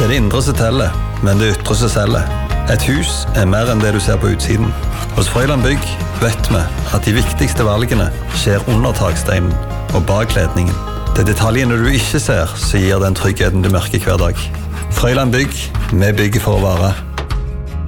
Det det indre som teller, men det ytre som selger. Et hus mer enn det du ser på utsiden. Hos Frøyland Bygg vet vi at de viktigste valgene skjer under taksteinen og bak kledningen. Det detaljene du ikke ser som gir den tryggheten du merker hver dag. Frøyland Bygg, vi bygger for å vare.